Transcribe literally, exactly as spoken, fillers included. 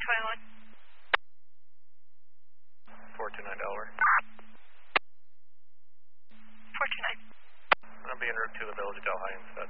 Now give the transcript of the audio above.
twenty-one. four two nine Delaware. four two nine. I'll be en route to the Village of Delhi and